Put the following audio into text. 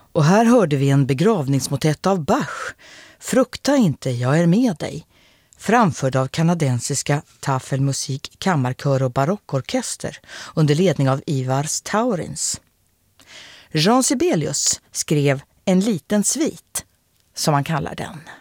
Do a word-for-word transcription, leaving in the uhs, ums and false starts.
Och här hörde vi en begravningsmotett av Bach, Frukta inte, jag är med dig, framförd av kanadensiska Tafelmusik, kammarkör och barockorkester under ledning av Ivars Taurins. Jean Sibelius skrev En liten svit, som man kallar den.